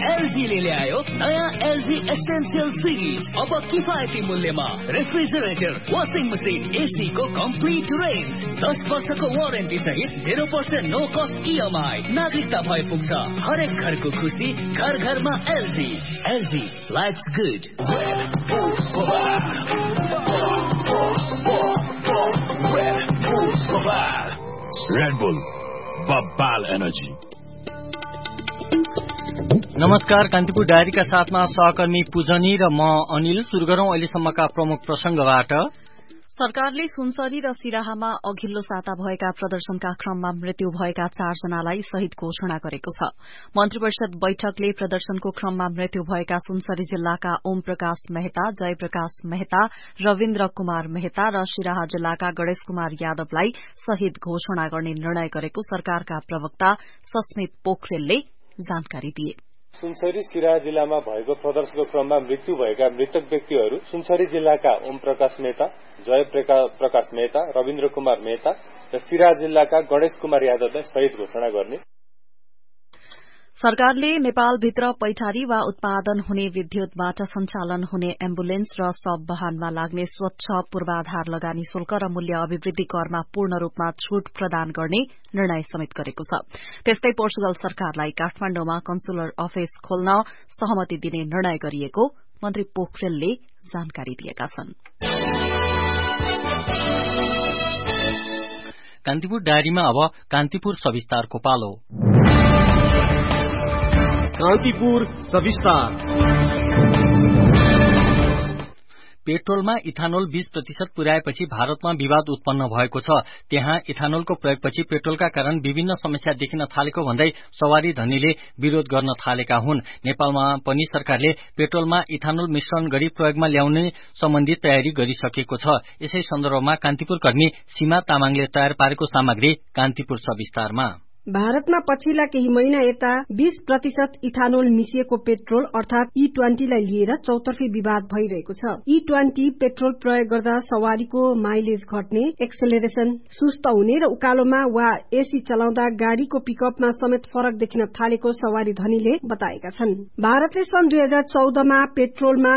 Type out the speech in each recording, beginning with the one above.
एलजीले ल्यायो नयाँ LG essential series. अब किफायती मूल्यमा रेफ्रिजरेटर, वाशिङ मसिन, एसी को कम्प्लिट रेन्ज, 10 वर्षको वारेन्टी सहित 0% नो कस्ट इएमआई। नागरिकता भए पुग्छ हरेक घरको खुसी, घर घरमा LG. LG lives good. Red bull बब्बाल energy. नमस्कार, कान्तिपुर डायरीका साथमा सहकर्मी पूजनी र म अनिल। शुरु गरौं अहिलेसम्मका प्रमुख प्रसंगबाट। सरकारले सुनसरी र सिराहामा अघिल्लो साता भएका प्रदर्शनका क्रममा मृत्यु भएका 4 जनालाई शहीद घोषणा गरेको छ। मन्त्री परिषद बैठकले प्रदर्शनको क्रममा मृत्यु भएका सुनसरी जिल्लाका ओम प्रकाश मेहता, जय प्रकाश मेहता, रविन्द्र कुमार मेहता र सिराहा जिल्लाका गणेश कुमार यादवलाई शहीद घोषणा गर्ने निर्णय गरेको सरकारका प्रवक्ता सस्मित पोखरेलले जानकारी दिए। सुनसरी सिराहा जिल्लामा भएको प्रदर्शनको क्रममा मृत्यु भएका मृतक व्यक्तिहरू सुनसरी जिल्लाका ओम प्रकाश मेहता, जय प्रकाश मेहता, रविन्द्र कुमार मेहता र सिराहा जिल्लाका गणेश कुमार यादवलाई शहीद घोषणा गर्ने। सरकारले नेपालभित्र पैठारी वा उत्पादन हुने विद्युतबाट सञ्चालन हुने एम्बुलेन्स र सब वाहनमा लाग्ने स्वच्छ पूर्वाधार लगानी शुल्क र मूल्य अभिवृद्धि करमा पूर्ण रूपमा छूट प्रदान गर्ने निर्णय समेत गरेको छ। त्यस्तै पोर्चुगल सरकारलाई काठमाण्डुमा कन्सुलर अफिस खोल्न सहमति दिने निर्णय गरिएको मन्त्री पोखरेलले जानकारी दिएका छन्। कान्तिपुर डायरीमा अब कान्तिपुर सविस्तारको पालो। कान्तिपुर सविस्तार। पेट्रोलमा इथानोल 20% पुर्याएपछि भारतमा विवाद उत्पन्न भएको छ। त्यहाँ इथानोलको प्रयोगपछि पेट्रोलका कारण विभिन्न समस्या देखिन थालेको भन्दै सवारी धनीले विरोध गर्न थालेका हुन्। नेपालमा पनि सरकारले पेट्रोलमा इथानोल मिश्रण गरी प्रयोगमा ल्याउने सम्बन्धी तयारी गरिसकेको छ। यसै सन्दर्भमा कान्तिपुर कर्मी सीमा तामाङले तयार पारेको सामग्री कान्तिपुर सविस्तारमा। भारतमा पछिल्ला केही महिना यता 20% इथानोल मिसिएको पेट्रोल अर्थात E20 लाई लिएर चौतर्फी विवाद भइरहेको छ। E20 पेट्रोल प्रयोग गर्दा सवारीको माइलेज घट्ने, एक्सेलरेशन सुस्त हुने र उकालोमा वा एसी चलाउँदा गाड़ीको पिकअपमा समेत फरक देखिन थालेको सवारी धनीले बताएका छन्। भारतले सन् 2014 मा पेट्रोलमा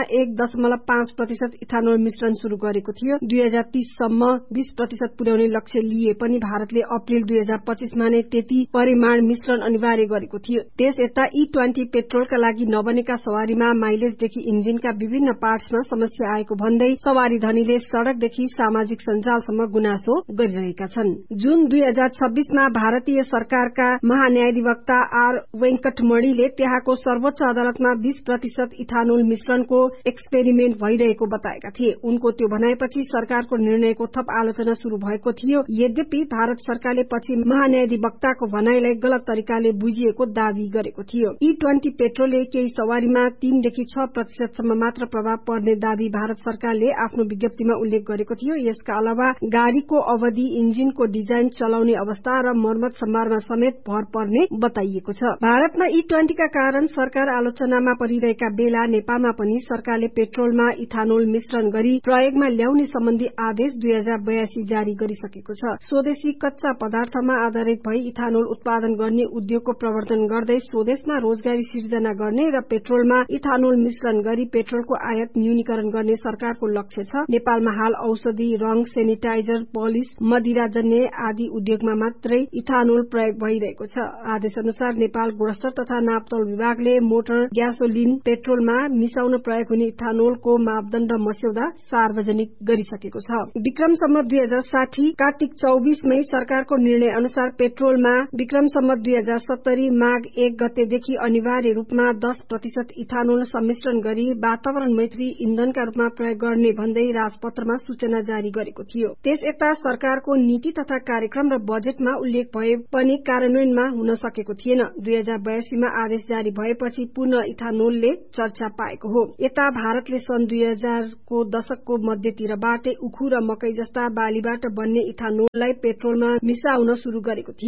1.5% इथानोल मिश्रण शुरू गरेको थियो। 2030 सम्म 20% पुर्याउने लक्ष्य लिए पनि भारतले अप्रिल 2025 मा नै त्यति परिमाण मिश्रण अनिवार्य गरेको थियो। त्यस यता E20 पेट्रोलका लागि नबनेका सवारीमा माइलेजदेखि इन्जिनका विभिन्न पार्ट्समा समस्या आएको भन्दै सवारी धनीले सड़कदेखि सामाजिक सञ्जालसम्म गुनासो गरिरहेका छन्। जुन 2026 मा भारतीय सरकारका महान्यायाधिवक्ता आर वेंकटमणिले त्यहाँको सर्वोच्च अदालतमा 20% इथानोल मिश्रणको एक्सपेरिमेन्ट भइरहेको बताएका थिए। उनको त्यो भनाएपछि सरकारको निर्णयको थप आलोचना शुरू भएको थियो। यद्यपि भारत सरकारले पछि महान्यायाधिवक्ताको भनाइलाई गलत तरिकाले बुझिएको दावी गरेको थियो। E20 पेट्रोलले केही सवारीमा 3 देखि 6% सम्म मात्र प्रभाव पर्ने दावी भारत सरकारले आफ्नो विज्ञप्तिमा उल्लेख गरेको थियो। यसका अलावा गाड़ीको अवधि, इन्जिनको डिजाइन, चलाउने अवस्था र मर्मत सम्भारमा समेत भर पर्ने बताइएको छ। भारतमा E20 का कारण सरकार आलोचनामा परिरहेका बेला नेपालमा पनि सरकारले पेट्रोलमा इथानोल मिश्रण गरी प्रयोगमा ल्याउने सम्बन्धी आदेश 2082 जारी गरिसकेको छ। स्वदेशी कच्चा पदार्थमा आधारित भई इथानोल उत्पादन गर्ने उद्योगको प्रवर्धन गर्दै स्वदेशमा रोजगारी सिर्जना गर्ने र पेट्रोलमा इथानोल मिश्रण गरी पेट्रोलको आयात न्यूनीकरण गर्ने सरकारको लक्ष्य छ। नेपालमा हाल औषधि, रंग, सेनिटाइजर, पलिस, मदिराजन्य आदि उद्योगमा मात्रै इथानोल प्रयोग भइरहेको छ। आदेश अनुसार नेपाल गुणस्तर तथा नापतोल विभागले मोटर, ग्यासोलिन, पेट्रोलमा मिसाउन प्रयोग हुने इथानोलको मापदण्ड मस्यौदा सार्वजनिक गरिसकेको छ। विक्रम सम्वत 2060 कार्तिक 24 मै सरकारको निर्णय अनुसार पेट्रोलमा विक्रम सम्वत 2070 माघ 1 गतेदेखि अनिवार्य रूपमा 10% इथानोल सम्मिश्रण गरी वातावरण मैत्री इन्धनका रूपमा प्रयोग गर्ने भन्दै राजपत्रमा सूचना जारी गरेको थियो। त्यस यता सरकारको नीति तथा कार्यक्रम र बजेटमा उल्लेख भए पनि कार्यान्वयनमा हुन सकेको थिएन। 2082 मा आदेश जारी भएपछि पुनः इथानोलले चर्चा पाएको हो। यता भारतले सन् 2000 को दशकको मध्यतिरबाटै उखु र मकै जस्ता बालीबाट बन्ने इथानोललाई पेट्रोलमा मिसाउन शुरू गरेको थियो।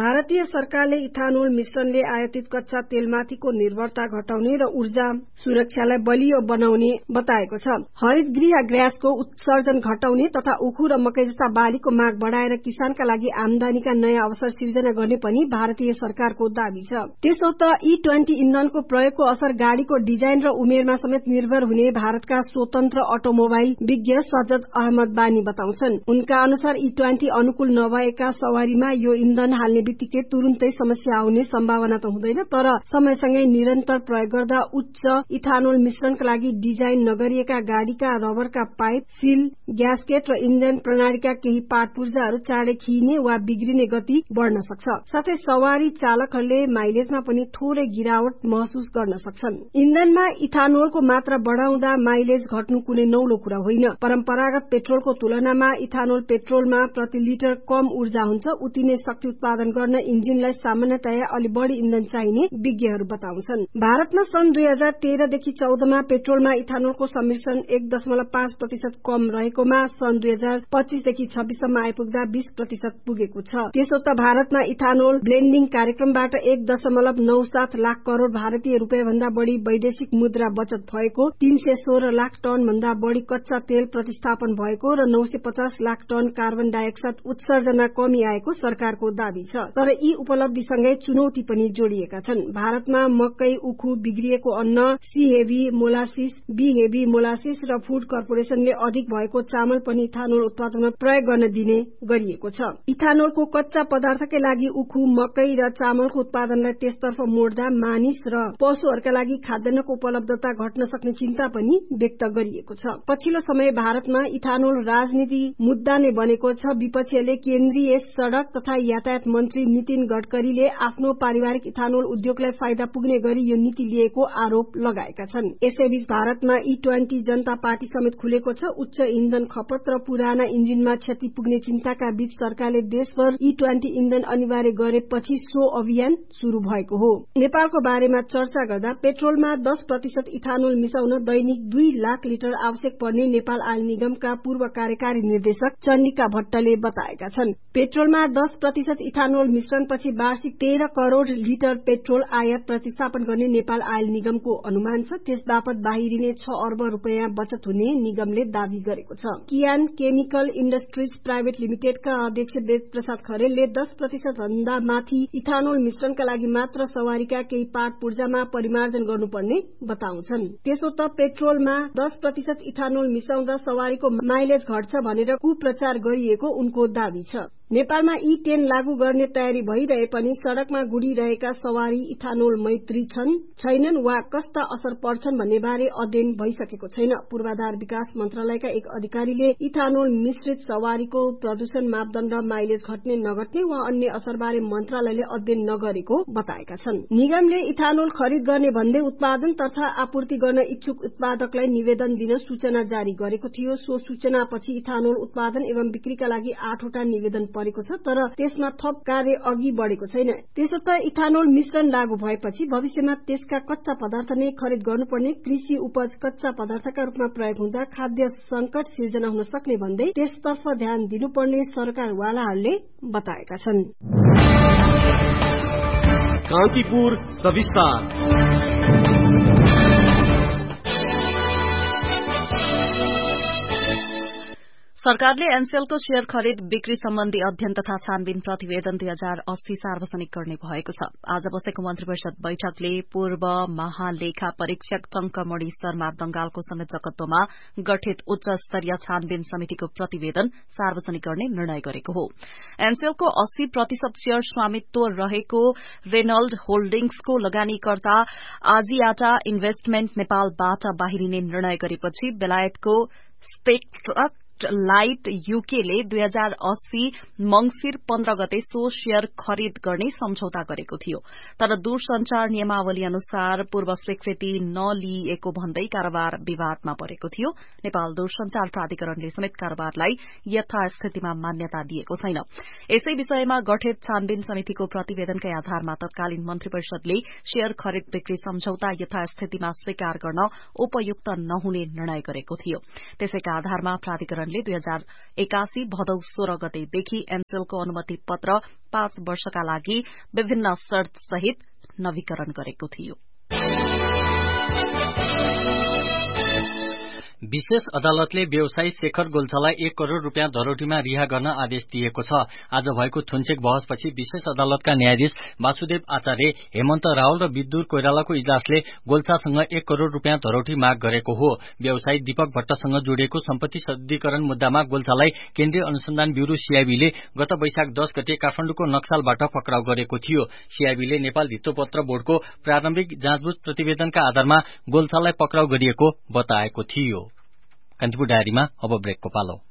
भारतीय सरकारले इथानोल मिश्रणले आयातित कच्चा तेलमाथिको निर्भरता घटाउने र ऊर्जा सुरक्षालाई बलियो बनाउने बताएको छ। हरित गृह ग्यासको उत्सर्जन घटाउने तथा उखु र मकै जस्ता बालीको माग बढ़ाएर किसानका लागि आमदानीका नयाँ अवसर सिर्जना गर्ने पनि भारतीय सरकारको दावी छ। त्यसो त E20 इन्धनको प्रयोगको असर गाड़ीको डिजाइन र उमेरमा समेत निर्भर हुने भारतका स्वतन्त्र अटोमोबाइल विज्ञ सज्जद अहमद बानी बताउँछन्। उनका अनुसार E20 अनुकूल नभएका सवारीमा यो इन्धन हाल्ने बित्तिकै तुरुन्तै समस्या आउने सम्भावना त हुँदैन, तर समयसँगै निरन्तर प्रयोग गर्दा उच्च इथानोल मिश्रणका लागि डिजाइन नगरिएका गाड़ीका रबरका पाइप, सील, ग्यास्केट र इन्जन प्रणालीका केही पार्ट पुर्जाहरू चाँडै खिइने वा बिग्रिने गति बढ़न सक्छ। साथै सवारी चालकहरूले माइलेजमा पनि थोरै गिरावट महसुस गर्न सक्छन्। इन्धनमा इथानोलको मात्रा बढ़ाउँदा माइलेज घट्नु कुनै नौलो कुरा होइन। परम्परागत पेट्रोलको तुलनामा इथानोल पेट्रोलमा प्रति लिटर कम ऊर्जा हुन्छ। उति नै शक्ति उत्पादन गर्न इन्जिनलाई सामान्यतया अलि बढ़ी इन्धन चाहिने विज्ञहरू बताउँछन्। भारतमा सन् 2013 देखि 14 मा पेट्रोलमा इथानोलको सम्मिश्रण 1.5% कम रहेकोमा सन् 2025 देखि 26 सम्म आइपुग्दा 20% पुगेको छ। त्यसो त भारतमा इथानोल ब्लेन्डिङ कार्यक्रमबाट 1.97 लाख करोड़ भारतीय रुपियाँ भन्दा बढ़ी वैदेशिक मुद्रा बचत भएको, 316 लाख टन भन्दा बढ़ी कच्चा तेल प्रतिस्थापन भएको र 950 लाख टन कार्बन डाइअक्साइड उत्सर्जनमा कमी आएको सरकारको दावी छ। तर यी उपलब्धिसँगै चुनौती पनि जोडिएका छन्। भारतमा मकै, उखु, बिग्रिएको अन्न, C heavy molasses, be heavy molasses र फूड कर्पोरेशनले अधिक भएको चामल पनि इथानोल उत्पादनमा प्रयोग गर्न दिने गरिएको छ। इथानोलको कच्चा पदार्थकै लागि उखु, मकै र चामलको उत्पादनलाई त्यसतर्फ मोड्दा मानिस र पशुहरूका लागि खाद्यान्नको उपलब्धता घट्न सक्ने चिन्ता पनि व्यक्त गरिएको छ। पछिल्लो समय भारतमा इथानोल राजनीति मुद्दा नै बनेको छ। विपक्षीहरूले केन्द्रीय सड़क तथा यातायात मन्त्री नितिन गडकरीले आफ्नो पारिवारिक इथानोल उद्योगलाई फाइदा पुग्ने गरी यो नीति लिएको आरोप लगाएका छन्। यसैबीच भारतमा E20 जनता पार्टी समेत खुलेको छ। उच्च इन्धन खपत र पुराना इन्जिनमा क्षति पुग्ने चिन्ताका बीच सरकारले देशभर E20 इन्धन अनिवार्य गरेपछि सो अभियान शुरू भएको हो। नेपालको बारेमा चर्चा गर्दा पेट्रोलमा 10% इथानोल मिसाउन दैनिक 2 लाख लिटर आवश्यक पर्ने नेपाल आयल निगमका पूर्व कार्यकारी निर्देशक चण्डिका भट्टले बताएका छन्। पेट्रोलमा 10% इथानोल मिश्रणपछि वार्षिक 13 करोड़ लिटर पेट्रोल आयात प्रतिस्थापन गर्ने नेपाल आयल निगमको अनुमान छ। त्यस बापत बाहिरिने 6 अर्ब रुपियाँ बचत हुने निगमले दावी गरेको छ। कियान केमिकल इन्डस्ट्रीज प्राइभेट लिमिटेडका अध्यक्ष वेद प्रसाद खरेलले 10% भन्दा माथि इथानोल मिश्रणका लागि मात्र सवारीका केही पार्ट पूर्जामा परिमार्जन गर्नुपर्ने बताउँछन्। त्यसो त पेट्रोलमा 10% इथानोल मिसाउँदा सवारीको माइलेज घट्छ भनेर कुप्रचार गरिएको उनको दावी छ। नेपालमा E10 लागू गर्ने तयारी भइरहे पनि सड़कमा गुडिरहेका सवारी इथानोल मैत्री छैनन् वा कस्ता असर पर्छन् भन्ने बारे अध्ययन भइसकेको छैन। पूर्वाधार विकास मन्त्रालयका एक अधिकारीले इथानोल मिश्रित सवारीको प्रदूषण मापदण्ड, माइलेज घट्ने नघट्ने वा अन्य असरबारे मन्त्रालयले अध्ययन नगरेको बताएका छन्। निगमले इथानोल खरिद गर्ने भन्दै उत्पादन तथा आपूर्ति गर्न इच्छुक उत्पादकलाई निवेदन दिन सूचना जारी गरेको थियो। सो सूचनापछि इथानोल उत्पादन एवं बिक्रीका लागि 8 वटा निवेदन परेको छ, तर त्यसमा थप कार्य अघि बढ़ेको छैन। त्यसो त इथानोल मिश्रण लागू भएपछि भविष्यमा त्यसका कच्चा पदार्थ नै खरिद गर्नुपर्ने, कृषि उपज कच्चा पदार्थका रूपमा प्रयोग हुँदा खाद्य संकट सिर्जना हुन सक्ने भन्दै त्यसतर्फ ध्यान दिनुपर्ने सरकारवालाहरूले बताएका छन्। कान्तिपुर सविस्तार। सरकारले एनसेलको शेयर खरिद बिक्री सम्बन्धी अध्ययन तथा छानबिन प्रतिवेदन 2080 सार्वजनिक गर्ने भएको छ। आज बसेको मन्त्री परिषद बैठकले पूर्व महालेखा परीक्षक टंकमणि शर्मा दंगालको संयोजकत्वमा गठित उच्च स्तरीय छानबिन समितिको प्रतिवेदन सार्वजनिक गर्ने निर्णय गरेको हो। एनसेलको 80% शेयर स्वामित्व रहेको रेनल्ड होल्डिंग्सको लगानीकर्ता आजियाटा इन्भेस्टमेन्ट नेपालबाट बाहिरिने निर्णय गरेपछि बेलायतको स्पेक्ट्रम लाइट यूकेले 2080 मंगिर 15 गते सो शेयर खरिद गर्ने सम्झौता गरेको थियो, तर दूरसंचार नियमावली अनुसार पूर्व स्वीकृति नलिएको भन्दै कारोबार विवादमा परेको थियो। नेपाल दूरसंचार प्राधिकरणले समेत कारोबारलाई यथास्थितिमा मान्यता दिएको छैन। यसै विषयमा गठित छानबिन समितिको प्रतिवेदनकै आधारमा तत्कालीन मन्त्री परिषदले शेयर खरिद बिक्री सम्झौता यथास्थितिमा स्वीकार गर्न उपयुक्त नहुने निर्णय गरेको थियो। त्यसैका आधारमा प्राधिकरण प्राधिकरणले 2081 भदौ 16 गतेदेखि एनसेलको अनुमति पत्र 5 वर्षका लागि विभिन्न शर्त सहित नवीकरण गरेको थियो। विशेष अदालतले व्यवसायी शेखर गोल्छालाई 1 करोड़ रूपियाँ धरोटीमा रिहा गर्न आदेश दिएको छ। आज भएको थुन्चेक बहसपछि विशेष अदालतका न्यायाधीश वासुदेव आचार्य, हेमन्त रावल र विद्युर कोइरालाको इजलासले गोल्छासँग 1 करोड़ रूपियाँ धरोटी माग गरेको हो। व्यवसायी दीपक भट्टसँग जोडिएको सम्पत्ति शुद्धिकरण मुद्दामा गोल्छालाई केन्द्रीय अनुसन्धान ब्यूरो सीआईबीले गत वैशाख 10 गते काठमाडौँको नक्सालबाट पक्राउ गरेको थियो। सीआईबीले नेपाल धितोपत्र बोर्डको प्रारम्भिक जाँचबुझ प्रतिवेदनका आधारमा गोल्छालाई पक्राउ गरिएको बताएको थियो। कान्तिपुर डायरीमा अब ब्रेकको पालो।